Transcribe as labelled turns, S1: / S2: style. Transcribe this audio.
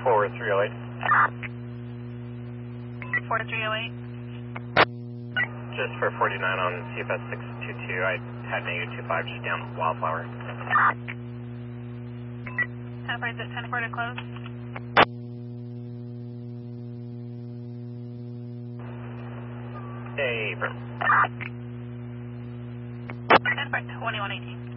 S1: 4308.
S2: 4308.
S1: Just for 49 on CFS 622, I had negative 25 just down Wildflower.
S2: Enterprise at 10-4 to close.
S1: Hey, Brim.
S2: Enterprise 2118.